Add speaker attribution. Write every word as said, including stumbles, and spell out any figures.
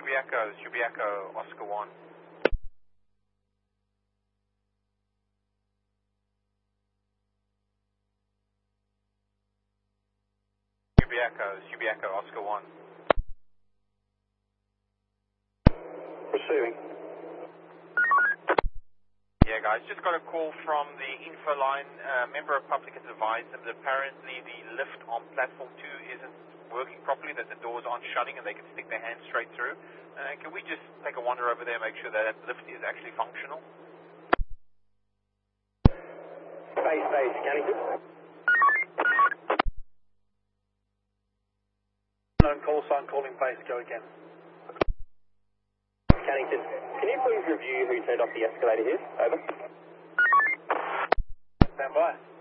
Speaker 1: should be Echo, should be Echo, Oscar one. Should be Echo, should be Echo, Oscar one.
Speaker 2: Receiving.
Speaker 1: Yeah, guys, just got a call from the info line. Uh, member of public has advised them that apparently the lift on platform two isn't working properly, that the doors aren't shutting and they can stick their hands straight through. Uh, can we just take a wander over there and make sure that that lift is actually functional?
Speaker 2: Base, base, Cannington.
Speaker 3: Known call sign calling base, go again.
Speaker 2: Cannington, can you please review who turned off the escalator here? Over.
Speaker 3: Stand by.